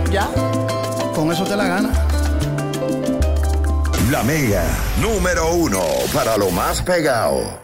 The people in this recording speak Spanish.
Ya, con eso te la gana. La Mega, número 1 para lo más pegado.